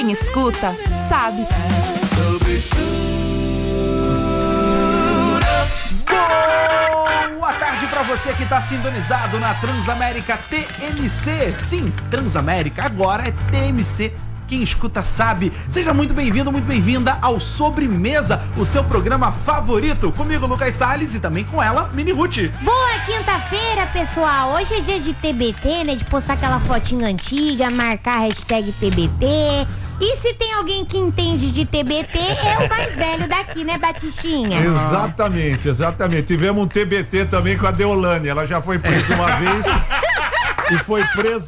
Quem escuta, sabe. Boa tarde pra você que tá sintonizado na Transamérica TMC. Sim, Transamérica agora é TMC. Quem escuta sabe. Seja muito bem-vindo, muito bem-vinda ao Sobremesa, o seu programa favorito. Comigo, Lucas Salles, e também com ela, Mini Ruth. Boa quinta-feira, pessoal. Hoje é dia de TBT, né? De postar aquela fotinha antiga, marcar a hashtag TBT. E se tem alguém que entende de TBT, é o mais velho daqui, né, Batistinha? Exatamente, exatamente. Tivemos um TBT também com a Deolane. Ela já foi presa uma vez e foi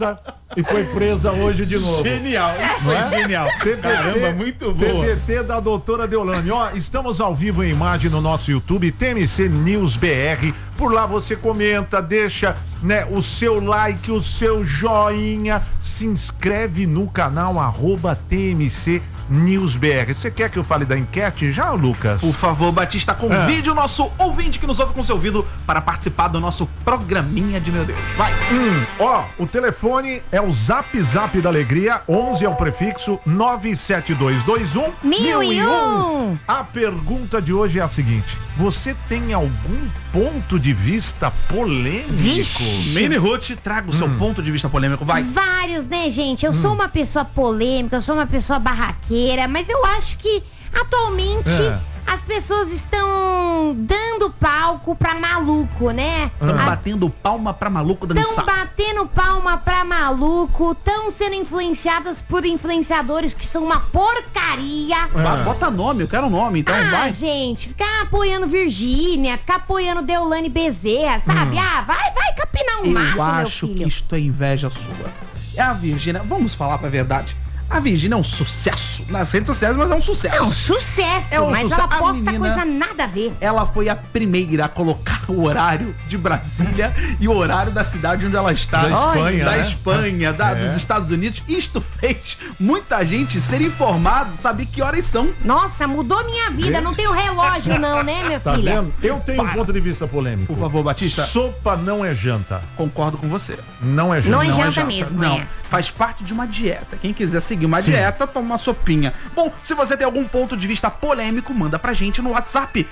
presa hoje de novo. Genial, isso foi genial. TBT, caramba, muito boa. TBT da doutora Deolane. Ó, estamos ao vivo em imagem no nosso YouTube, TMC News BR. Por lá você comenta, deixa, né, o seu like, o seu joinha, se inscreve no canal @TMC News BR. Você quer que eu fale da enquete já, Lucas? Por favor, Batista, convide o nosso ouvinte que nos ouve com seu ouvido para participar do nosso programinha de meu Deus. Vai! Ó, o telefone é o Zap Zap da Alegria, 11 é o prefixo, 97221 1001. A pergunta de hoje é a seguinte: você tem algum ponto de vista polêmico? Vixe. Mini Ruth, traga o seu ponto de vista polêmico, vai! Vários, né, gente? Eu sou uma pessoa polêmica, eu sou uma pessoa barraqueira, mas eu acho que atualmente as pessoas estão dando palco pra maluco, né? Estão batendo palma pra maluco dançar. Estão batendo palma pra maluco, estão sendo influenciadas por influenciadores que são uma porcaria. Bota nome, eu quero um nome, então vai. Gente, ficar apoiando Virgínia, ficar apoiando Deolane Bezerra, sabe? Vai capinar um mato, Eu meu acho filho. que isto é inveja sua. É a Virgínia, vamos falar pra verdade. A Virgínia é um sucesso. Nas redes sociais, mas é um sucesso. É um sucesso, É um mas sucesso. ela A posta menina- coisa nada a ver. Ela foi a primeira a colocar o horário de Brasília e o horário da cidade onde ela está. Da Espanha, Da né? Espanha, dos Estados Unidos. Isto fez muita gente ser informado, saber que horas são. Nossa, mudou minha vida. Não tenho relógio não, né, minha Tá filha? vendo? Eu tenho um ponto de vista polêmico. Por favor, Batista. Sopa não é janta. Concordo com você. Não é janta. Não é Não é janta janta. mesmo, Não, é. faz parte de uma dieta. Quem quiser seguir uma Sim. dieta, toma uma sopinha. Bom, se você tem algum ponto de vista polêmico, manda pra gente no WhatsApp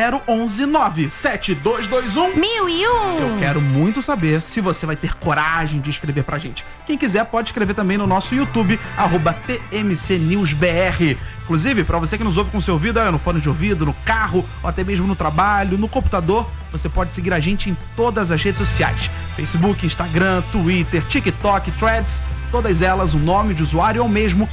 011-97221. 1001. Eu quero muito saber se você vai ter coragem de escrever pra gente. Quem quiser pode escrever também no nosso YouTube, @TMCNewsBR. Inclusive, pra você que nos ouve com seu ouvido, no fone de ouvido, no carro, ou até mesmo no trabalho, no computador, você pode seguir a gente em todas as redes sociais. Facebook, Instagram, Twitter, TikTok, Threads, todas elas, o nome de usuário é o mesmo,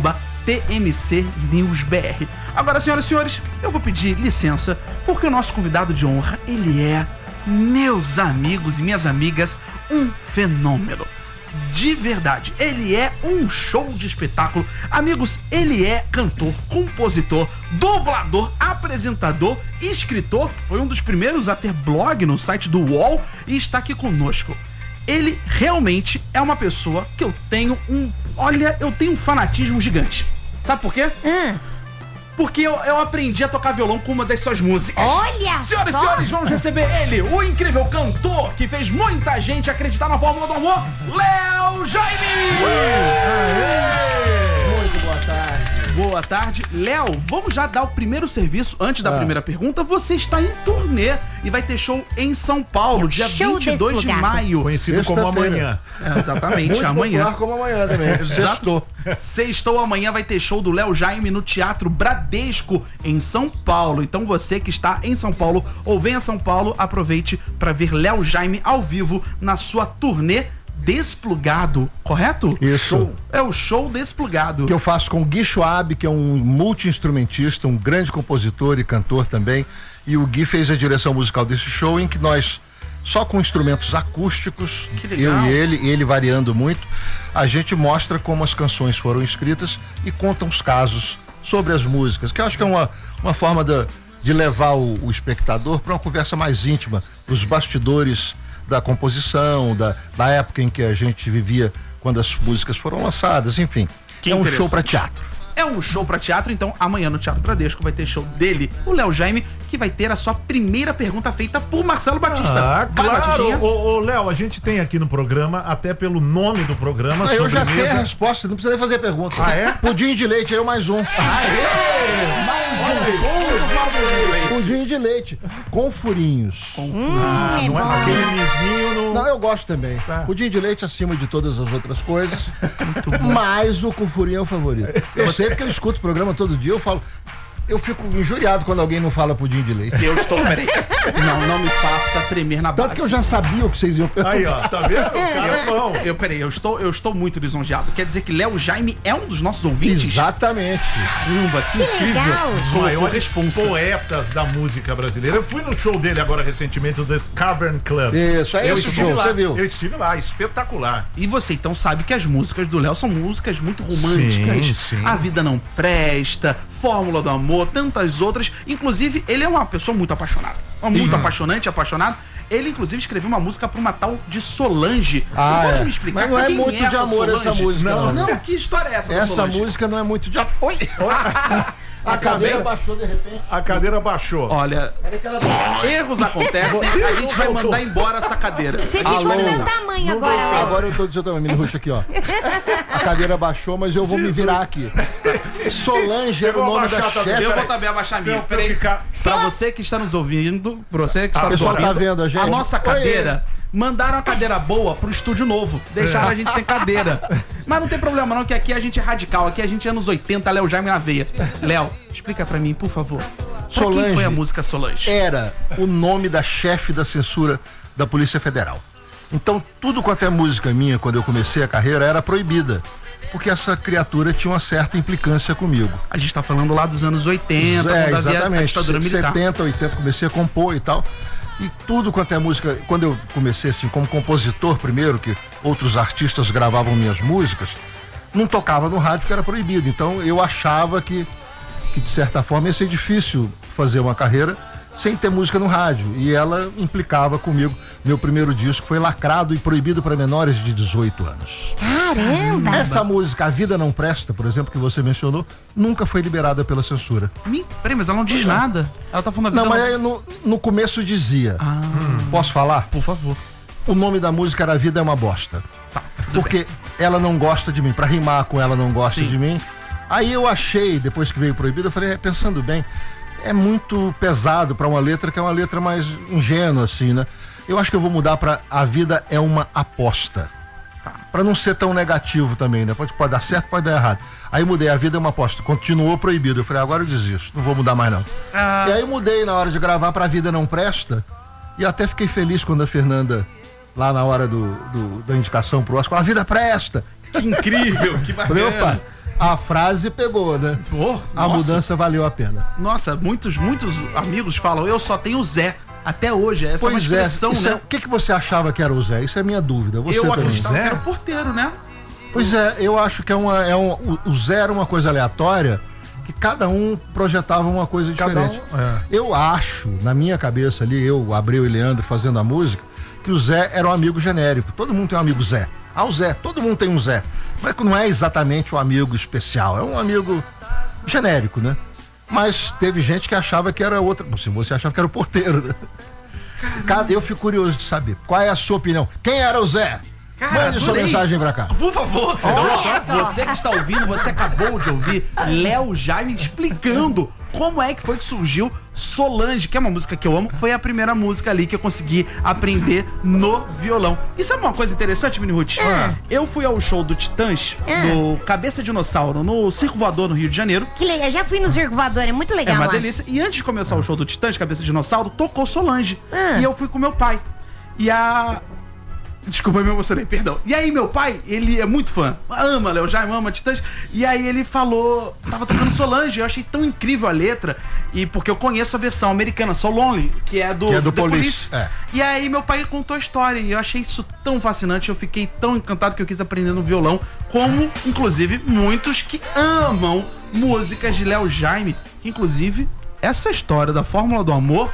@TMCNewsBR. Agora, senhoras e senhores, eu vou pedir licença, porque o nosso convidado de honra, ele é, meus amigos e minhas amigas, um fenômeno. De verdade, ele é um show de espetáculo. Amigos, ele é cantor, compositor, dublador, apresentador, escritor. Foi um dos primeiros a ter blog no site do UOL e está aqui conosco. Ele realmente é uma pessoa que eu tenho um fanatismo gigante. Sabe por quê? Porque eu aprendi a tocar violão com uma das suas músicas. Olha Senhoras e só. senhores, vamos receber ele, o incrível cantor que fez muita gente acreditar na Fórmula do Amor, Léo Jaime! Muito boa tarde. Boa tarde. Léo, vamos já dar o primeiro serviço antes da primeira pergunta. Você está em turnê e vai ter show em São Paulo, dia Show 22 de Desplugado. maio. Conhecido como Sexta-feira. amanhã. Exatamente, Muito amanhã. popular como amanhã também. Exato. Sextou, amanhã vai ter show do Léo Jaime no Teatro Bradesco, em São Paulo. Então você que está em São Paulo ou vem a São Paulo, aproveite para ver Léo Jaime ao vivo na sua turnê Desplugado, correto? Isso. É o show Desplugado. Que eu faço com o Gui Schwab, que é um multi-instrumentista, um grande compositor e cantor também. E o Gui fez a direção musical desse show, em que nós, só com instrumentos acústicos, Que legal. eu e ele variando muito, a gente mostra como as canções foram escritas e conta os casos sobre as músicas, que eu acho que é uma forma de levar o espectador para uma conversa mais íntima, dos bastidores da composição, da época em que a gente vivia quando as músicas foram lançadas, enfim. Que é um show interessante. para teatro. É um show pra teatro, então amanhã no Teatro Bradesco vai ter show dele, o Léo Jaime, que vai ter a sua primeira pergunta feita por Marcelo Batista. Ah, Vai, claro. Batidinha. Ô, Léo, a gente tem aqui no programa, até pelo nome do programa, Eu já sei a sobremesa. resposta, não precisa nem fazer pergunta. Ah, é? Pudim de leite, aí eu mais um. Pudim de leite, com furinhos. Ah, é não é bom. aquele lisinho no... Não, eu gosto também. Tá. Pudim de leite acima de todas as outras coisas. Mas o com furinho é o favorito. Eu sei porque eu escuto o programa todo dia, eu falo. Eu fico injuriado quando alguém não fala pudim de leite. Eu estou, peraí. Não me faça tremer na base. Tanto que eu já sabia o que vocês iam perguntar. Aí, ó, tá vendo? O cara é bom. Peraí, eu estou muito lisonjeado. Quer dizer que Léo Jaime é um dos nossos ouvintes? Exatamente. Caramba, que incrível. legal. Os Colocou maiores responsa. poetas da música brasileira. Eu fui no show dele agora recentemente, o The Cavern Club. Isso, é Eu esse estive show, lá, você viu? Eu estive lá, espetacular. E você então sabe que as músicas do Léo são músicas muito românticas. Sim, sim. A Vida Não Presta, Fórmula do Amor, tantas outras. Inclusive, ele é uma pessoa muito apaixonada. Muito apaixonado. Ele, inclusive, escreveu uma música pra uma tal de Solange. Ah, Você pode é. me explicar Mas não é quem muito de essa amor essa Solange? música, não. Não, que história é essa da Essa Solange? música não é muito de. Oi! A cadeira baixou de repente. A cadeira baixou. Olha, erros acontecem, a gente vai mandar embora essa cadeira. Você ficou do meu tamanho agora, Léo. Agora eu tô do seu tamanho, me ruxa aqui, ó. A cadeira baixou, mas eu vou me virar aqui. Solange era o nome da abaixar também. chefe. Eu vou também abaixar a minha. Pra Peraí. ficar... Pra você que está nos ouvindo, pra você que está O nos pessoal ouvindo, tá vendo a gente? nossa Oi. cadeira, mandaram a cadeira boa pro estúdio novo, deixaram a gente sem cadeira. Mas não tem problema não, que aqui a gente é radical, aqui a gente é anos 80, Léo Jaime na veia. Léo, explica pra mim, por favor. Pra Solange quem foi a música Solange? Era o nome da chefe da censura da Polícia Federal. Então, tudo quanto é música minha, quando eu comecei a carreira, era proibida. Porque essa criatura tinha uma certa implicância comigo. A gente tá falando lá dos anos 80, quando havia a exatamente. ditadura militar. 70, 80, comecei a compor e tal. E tudo quanto é música, quando eu comecei assim, como compositor primeiro, que outros artistas gravavam minhas músicas, não tocava no rádio porque era proibido. Então eu achava que de certa forma ia ser difícil fazer uma carreira sem ter música no rádio. E ela implicava comigo. Meu primeiro disco foi lacrado e proibido para menores de 18 anos. Caramba! Essa música, A Vida Não Presta, por exemplo, que você mencionou, nunca foi liberada pela censura. Peraí, mas ela não diz nada. Ela tá falando da Não, vida. mas aí no começo dizia. Posso falar? Por favor. O nome da música era A Vida é uma Bosta. Porque ela não gosta de mim. Pra rimar com ela não gosta Sim. de mim. Aí eu achei, depois que veio proibido, eu falei, pensando bem, é muito pesado pra uma letra que é uma letra mais ingênua, assim, né? Eu acho que eu vou mudar pra A Vida é uma Aposta. Pra não ser tão negativo também, né? Pode dar certo, pode dar errado. Aí mudei, A Vida é uma Aposta. Continuou proibido. Eu falei, agora eu desisto, não vou mudar mais não. E aí mudei na hora de gravar pra A Vida Não Presta. E até fiquei feliz quando a Fernanda, lá na hora da indicação pro Oscar, A Vida Presta. Que incrível, que Falei, bacana. opa, a frase pegou, né? Pô, A nossa. mudança valeu a pena. Nossa, muitos amigos falam, eu só tenho Zé. Até hoje, essa é uma expressão, isso né? O que você achava que era o Zé? Isso é minha dúvida. Você Eu também. acreditava que Zé? era o porteiro, né? Pois é, eu acho que o Zé era uma coisa aleatória, que cada um projetava uma coisa diferente. Eu acho, na minha cabeça ali, eu, Abreu e Leandro fazendo a música, que o Zé era um amigo genérico. Todo mundo tem um amigo Zé. Ah, o Zé, todo mundo tem um Zé. Mas não é exatamente um amigo especial, é um amigo genérico, né? Mas teve gente que achava que era outra. Se você achava que era o porteiro, né? Eu fico curioso de saber. Qual é a sua opinião? Quem era o Zé? Cara, Mande sua adorei. mensagem pra cá. Por favor. Olha só. Você que está ouvindo, você acabou de ouvir Léo Jaime explicando como é que foi que surgiu Solange, que é uma música que eu amo. Foi a primeira música ali que eu consegui aprender no violão. E sabe uma coisa interessante, Mini Ruth? Eu fui ao show do Titãs, do Cabeça Dinossauro, no Circo Voador, no Rio de Janeiro. Que legal, já fui no Circo Voador, é muito legal É uma lá. delícia. E antes de começar o show do Titãs, Cabeça de Dinossauro, tocou Solange. E eu fui com meu pai. E a... Desculpa, eu me emocionei, perdão. E aí, meu pai, ele é muito fã. Ama Léo Jaime, ama Titãs. E aí ele falou... Tava tocando Solange, eu achei tão incrível a letra. E porque eu conheço a versão americana, So Lonely, que é do The The Police. É. E aí meu pai contou a história. E eu achei isso tão fascinante. Eu fiquei tão encantado que eu quis aprender no violão. Como, inclusive, muitos que amam músicas de Léo Jaime. Que, inclusive, essa história da Fórmula do Amor...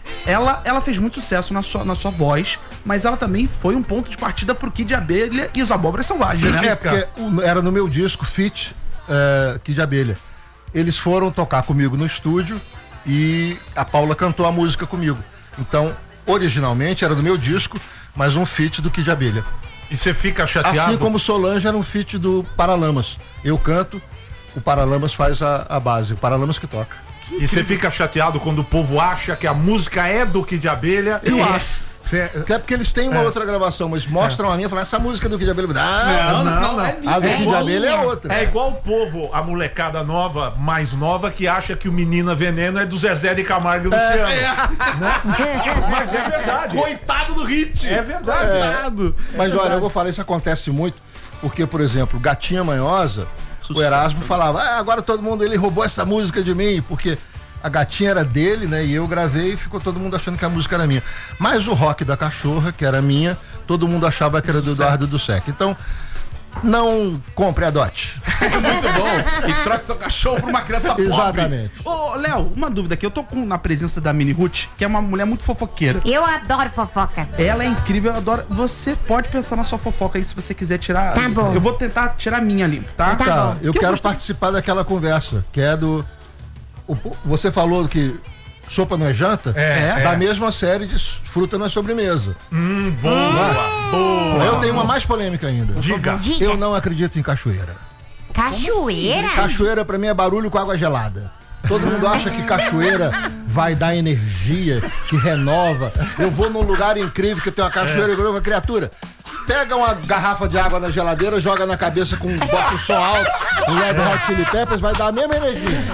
Ela fez muito sucesso na sua voz, mas ela também foi um ponto de partida pro Kid Abelha e os Abóboras Selvagens, né? É, porque era no meu disco Fit Kid Abelha. Eles foram tocar comigo no estúdio e a Paula cantou a música comigo. Então, originalmente era do meu disco, mas um feat do Kid de Abelha. E você fica chateado? Assim como Solange era um feat do Paralamas. Eu canto, o Paralamas faz a base, o Paralamas que toca. E você fica chateado quando o povo acha que a música é do Kid de Abelha? Eu acho. É porque eles têm uma outra gravação, mas mostram a minha e falam, essa música é do Kid de Abelha. Não. A do Kid de Abelha é outra. É igual o povo, a molecada nova, mais nova, que acha que o Menina Veneno é do Zezé de Camargo e Luciano. Né? Mas é verdade. Coitado do hit. É verdade. Mas olha, eu vou falar, isso acontece muito, porque, por exemplo, Gatinha Manhosa, o Erasmo falava, agora todo mundo, ele roubou essa música de mim, porque a Gatinha era dele, né? E eu gravei e ficou todo mundo achando que a música era minha. Mas o Rock da Cachorra, que era minha, todo mundo achava que era do Eduardo do Sec. Então, não compre a Dot. Muito bom. E troque seu cachorro por uma criança pobre. Exatamente. Ô, Léo, uma dúvida aqui. Eu tô na presença da Mini Ruth, que é uma mulher muito fofoqueira. Eu adoro fofoca. Ela é incrível, eu adoro. Você pode pensar na sua fofoca aí, se você quiser tirar. Tá bom. Eu vou tentar tirar a minha ali, tá? Tá bom. Eu Que eu quero gostei- participar daquela conversa, que é do... Você falou que sopa não é janta? Da mesma série de fruta não é sobremesa. Boa. Eu tenho uma mais polêmica ainda. Diga. Diga. Eu não acredito em cachoeira. Cachoeira? Cachoeira pra mim é barulho com água gelada. Todo mundo acha que cachoeira vai dar energia, que renova. Eu vou num lugar incrível que tem uma cachoeira e uma criatura. Pega uma garrafa de água na geladeira, joga na cabeça com bota o som alto, o Red Hot Chili Peppers, vai dar a mesma energia.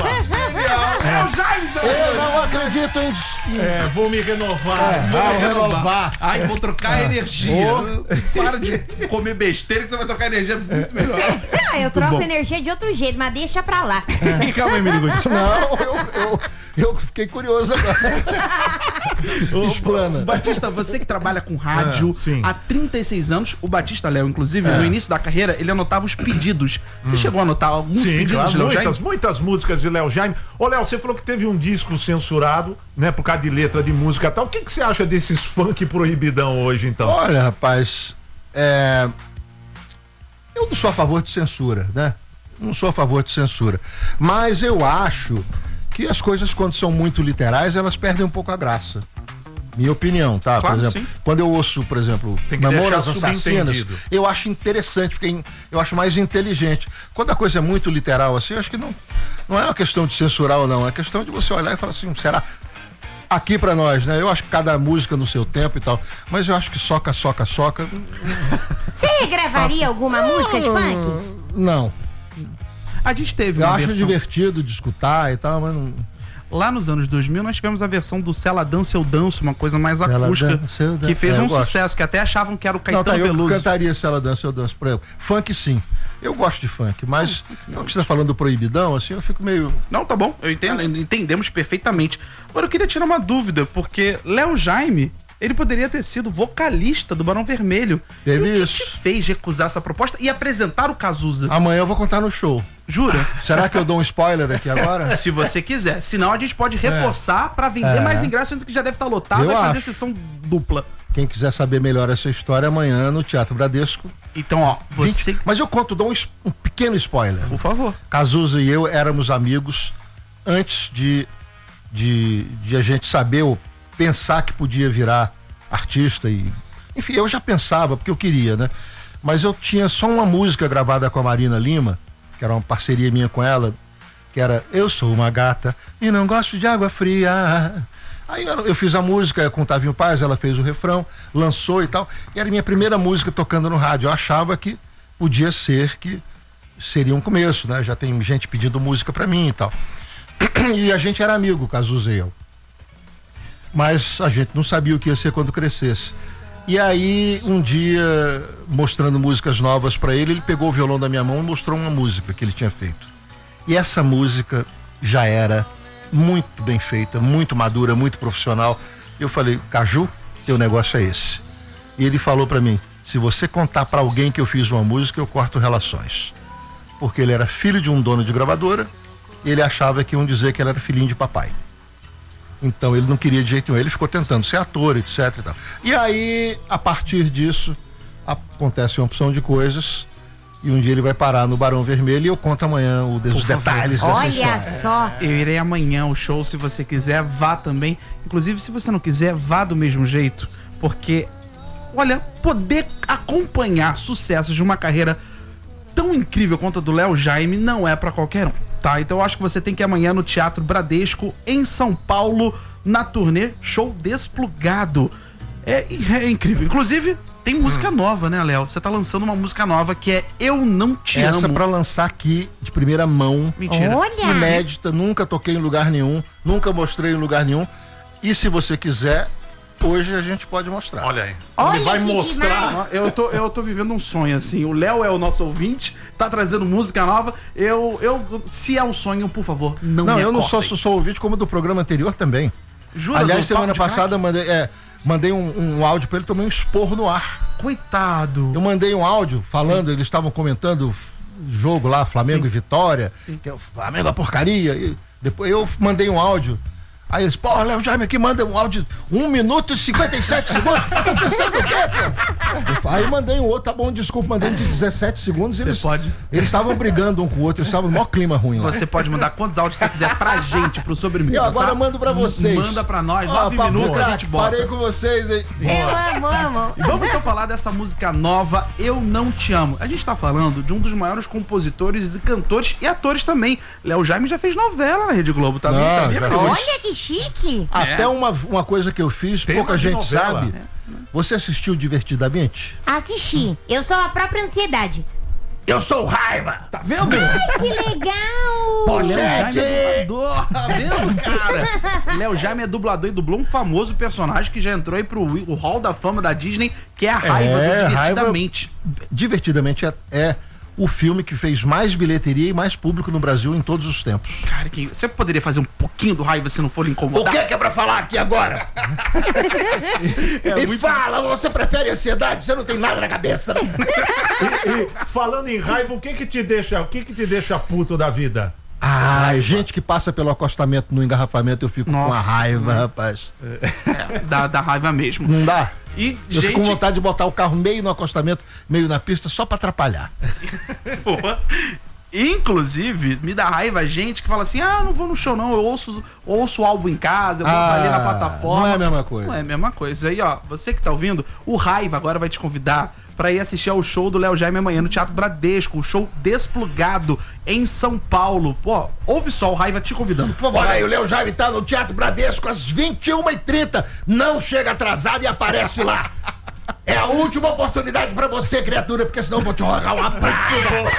Eu não acredito em... Vou me renovar. Vou renovar. Ai, vou trocar energia. Para de comer besteira que você vai trocar energia muito melhor. Ah, eu troco energia de outro jeito, mas deixa pra lá. Calma aí, Mini Ruth. Não, eu fiquei curioso agora. Explana. Batista, você que trabalha com rádio sim. há 36 anos, o Batista Léo, inclusive, no início da carreira, ele anotava os pedidos. Você chegou a anotar alguns Sim, pedidos claro, de Léo Jaime? muitas músicas de Léo Jaime. Ô, Léo, você falou que teve um disco censurado, né, por causa de letra de música e tal. O que você acha desses funk proibidão hoje, então? Olha, rapaz, eu não sou a favor de censura, né? Não sou a favor de censura. Mas eu acho que as coisas, quando são muito literais, elas perdem um pouco a graça. Minha opinião, tá? Claro, por exemplo, sim. quando eu ouço, por exemplo, Tem que Namoras deixar Assassinas, subentendido. eu acho interessante, porque eu acho mais inteligente. Quando a coisa é muito literal assim, eu acho que não é uma questão de censurar ou não, é questão de você olhar e falar assim, será? Aqui pra nós, né? Eu acho que cada música no seu tempo e tal, mas eu acho que soca. Você regravaria alguma música de funk? Não. A gente teve Eu uma acho versão. divertido de escutar e tal, mas não. Lá nos anos 2000, nós tivemos a versão do Se Ela Dança, Eu Danço, uma coisa mais acústica, Dança, Eu Danço. que fez Eu um gosto. sucesso, que até achavam que era o Não, Caetano tá, eu Veloso. cantaria Se Ela Dança, Eu Danço, por exemplo. Funk, sim. Eu gosto de funk, mas o que você tá falando do proibidão, assim, eu fico meio... Não, tá bom, eu entendo, entendemos perfeitamente. Agora eu queria tirar uma dúvida, porque Léo Jaime, ele poderia ter sido vocalista do Barão Vermelho. Teve E o que isso. te fez recusar essa proposta e apresentar o Cazuza? Amanhã eu vou contar no show. Jura? Será que eu dou um spoiler aqui agora? Se você quiser. Senão a gente pode reforçar pra vender mais ingressos, sendo que já deve estar lotado, Eu vai fazer acho. sessão dupla. Quem quiser saber melhor essa história, amanhã no Teatro Bradesco. Então, ó, você... Mas eu conto, dou um pequeno spoiler. Por favor. Cazuza e eu éramos amigos antes de a gente saber ou pensar que podia virar artista e... Enfim, eu já pensava, porque eu queria, né? Mas eu tinha só uma música gravada com a Marina Lima, que era uma parceria minha com ela, que era Eu Sou Uma Gata e Não Gosto de Água Fria. Aí eu fiz a música com o Tavinho Paz, ela fez o refrão, lançou e tal, e era a minha primeira música tocando no rádio. Eu achava que podia ser que seria um começo, né? Já tem gente pedindo música pra mim e tal. E a gente era amigo, Cazuza e eu. Mas a gente não sabia o que ia ser quando crescesse. E aí, um dia, mostrando músicas novas pra ele, ele pegou o violão da minha mão e mostrou uma música que ele tinha feito. E essa música já era muito bem feita, muito madura, muito profissional. Eu falei, Caju, teu negócio é esse. E ele falou pra mim, se você contar pra alguém que eu fiz uma música, eu corto relações. Porque ele era filho de um dono de gravadora e ele achava que iam dizer que ele era filhinho de papai. Então ele não queria de jeito nenhum, ele ficou tentando ser ator, etc e tal. E aí, a partir disso, acontece uma opção de coisas e um dia ele vai parar no Barão Vermelho e eu conto amanhã os detalhes dessa Olha história. só. Eu irei amanhã ao show, se você quiser, vá também. Inclusive, se você não quiser, vá do mesmo jeito, porque, olha, poder acompanhar sucessos de uma carreira tão incrível quanto a do Léo Jaime não é pra qualquer um, tá? Então eu acho que você tem que ir amanhã no Teatro Bradesco, em São Paulo, na turnê Show Desplugado. É incrível. Inclusive, tem música nova, né, Léo? Você tá lançando uma música nova que é Eu Não Te Amo. Essa pra lançar aqui de primeira mão. Mentira. Olha. Inédita, nunca toquei em lugar nenhum, nunca mostrei em lugar nenhum. E se você quiser, hoje a gente pode mostrar. Olha aí. Olha Ele vai que mostrar. demais. Eu tô vivendo um sonho, assim. O Léo é o nosso ouvinte, tá trazendo música nova. Se é um sonho, por favor, não me eu não só acordem. sou ouvinte, como do programa anterior também. Jura, Aliás, do semana Papo de passada mandei um áudio pra ele, tomei um esporro no ar. Coitado. Eu mandei um áudio falando, eles estavam comentando o jogo lá, Flamengo e Vitória, que é o Flamengo é porcaria. E depois eu mandei um áudio. Aí eles, pô, Léo Jaime aqui manda um áudio 1 minuto e 57 segundos. Tá pensando o quê, pô? Aí mandei um outro, tá bom, desculpa, mandei um de 17 segundos. Você pode. Eles estavam brigando um com o outro, eles estavam no maior clima ruim lá. Você pode mandar quantos áudios você quiser pra gente, pro Sobremesa. Eu agora tá? mando pra vocês. Manda pra nós, Ó, 9 papo minutos a craque, gente bota. Parei com vocês, hein? Eu amo. E vamos então falar dessa música nova, Eu Não Te Amo. A gente tá falando de um dos maiores compositores e cantores e atores também. Léo Jaime já fez novela na Rede Globo também, Não, sabia? já Meu? fez. Olha que chique. Até uma coisa que eu fiz, Tema pouca de gente novela. sabe. Você assistiu Divertidamente? Assisti. Eu sou a própria ansiedade. Eu sou Raiva! Tá vendo? Que legal. Léo Pochete! Jaime é dublador, tá vendo, cara? Léo Jaime é dublador e dublou um famoso personagem que já entrou aí pro o Hall da Fama da Disney, que é a Raiva do Divertidamente. Divertidamente é o filme que fez mais bilheteria e mais público no Brasil em todos os tempos. Cara, você poderia fazer um pouquinho do Raiva se não for lhe incomodar? que é pra falar aqui agora? Fala, você prefere ansiedade? Você não tem nada na cabeça. E falando em raiva, o que te deixa puto da vida? Gente que passa pelo acostamento no engarrafamento, eu fico com a raiva, rapaz. Dá raiva mesmo. Não dá? E, Eu fico com gente, vontade de botar o carro meio no acostamento, meio na pista, só pra atrapalhar. porra. Inclusive, me dá raiva a gente que fala assim: não vou no show não, eu ouço o álbum em casa, eu vou estar ali na plataforma. Não é a mesma coisa. Não é a mesma coisa. Aí, ó, você que tá ouvindo, o Raiva agora vai te convidar pra ir assistir ao show do Léo Jaime amanhã no Teatro Bradesco, o show Desplugado em São Paulo. Pô, ouve só o Raiva te convidando. Pô, Olha aí, o Léo Jaime tá no Teatro Bradesco às 21h30. Não chega atrasado e aparece lá. É a última oportunidade pra você, criatura, porque senão eu vou te rogar uma praga.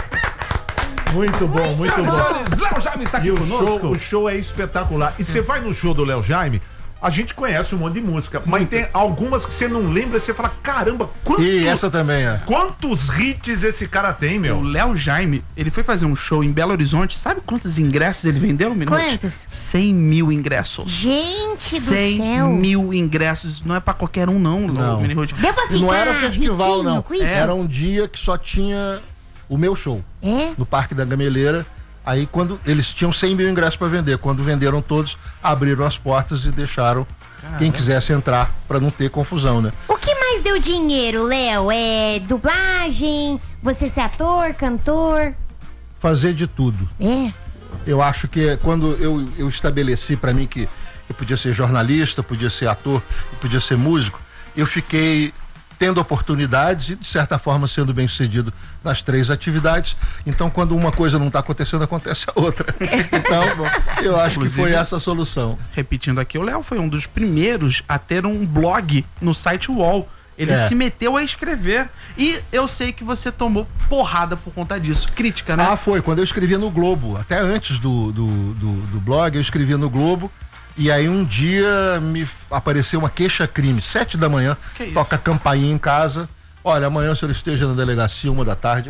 Muito bom, muito bom. Senhores, Léo Jaime está aqui E conosco. o show é espetacular. E você vai no show do Léo Jaime, a gente conhece um monte de música, mas tem algumas que você não lembra e você fala, caramba, E essa também é. quantos hits esse cara tem, O meu? Léo Jaime, ele foi fazer um show em Belo Horizonte. Sabe quantos ingressos ele vendeu, Minuto? Quantos? 100 mil ingressos. Gente do 100 céu. mil ingressos. Não é pra qualquer um, não. Não. Minuto. Deu pra E ficar não era festival, riquinho não. com isso? Era um dia que só tinha o meu show, É? no Parque da Gameleira. Aí quando eles tinham 100 mil ingressos para vender, quando venderam todos, abriram as portas e deixaram quem quisesse entrar para não ter confusão, né? O que mais deu dinheiro, Léo? É dublagem? Você ser ator, cantor? Fazer de tudo. É? Eu acho que quando eu estabeleci para mim que eu podia ser jornalista, podia ser ator, podia ser músico, eu fiquei tendo oportunidades e, de certa forma, sendo bem sucedido nas 3 atividades. Então, quando uma coisa não está acontecendo, acontece a outra. Então, eu acho que foi essa a solução. Repetindo aqui, o Léo foi um dos primeiros a ter um blog no site UOL. Ele se meteu a escrever. E eu sei que você tomou porrada por conta disso. Crítica, né? Foi. Quando eu escrevia no Globo, até antes do blog, eu escrevia no Globo. E aí um dia me apareceu uma queixa-crime, 7 da manhã, Que isso? toca a campainha em casa. Olha, amanhã o senhor esteja na delegacia, 1 da tarde.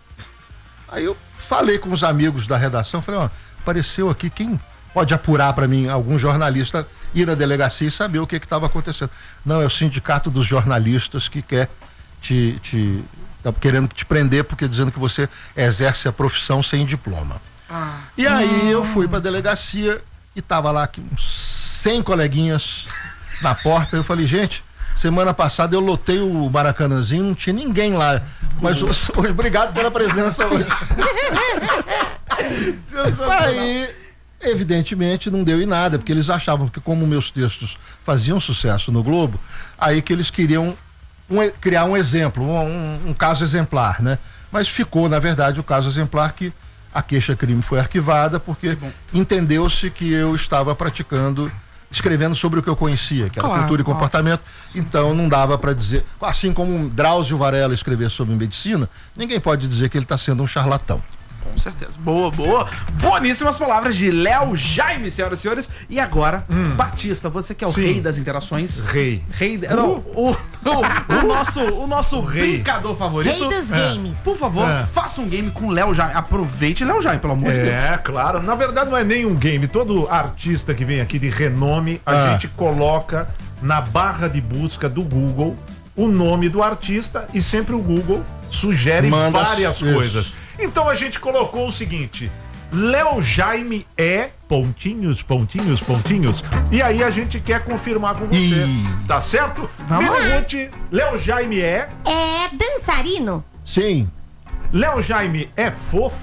Aí eu falei com os amigos da redação, falei, apareceu aqui, quem pode apurar para mim, algum jornalista ir na delegacia e saber o que estava acontecendo? Não, é o sindicato dos jornalistas que quer tá querendo te prender porque dizendo que você exerce a profissão sem diploma. E aí eu fui pra delegacia e tava lá uns 100 coleguinhas na porta. Eu falei, gente, Semana passada eu lotei o Maracanãzinho, não tinha ninguém lá. Mas hoje, obrigado pela presença hoje. Aí, evidentemente, não deu em nada, porque eles achavam que, como meus textos faziam sucesso no Globo, aí que eles queriam criar um exemplo, um caso exemplar, né? Mas ficou, na verdade, o caso exemplar que a queixa-crime foi arquivada, porque entendeu-se que eu estava escrevendo sobre o que eu conhecia, que era cultura e comportamento, então não dava para dizer, assim como Drauzio Varela escrever sobre medicina, ninguém pode dizer que ele está sendo um charlatão. Com certeza. Boa. Boníssimas palavras de Léo Jaime, senhoras e senhores. E agora, Batista, você que é o rei das interações. O nosso brincador favorito. Rei dos games. Por favor, faça um game com Léo Jaime. Aproveite Léo Jaime, pelo amor de Deus. É, claro. Na verdade, não é nem um game. Todo artista que vem aqui de renome, a gente coloca na barra de busca do Google o nome do artista e sempre o Google sugere várias coisas. Então a gente colocou o seguinte: Léo Jaime é ... E aí a gente quer confirmar com você. Tá certo? Pergunte, Léo Jaime é dançarino? Sim. Léo Jaime é fofo?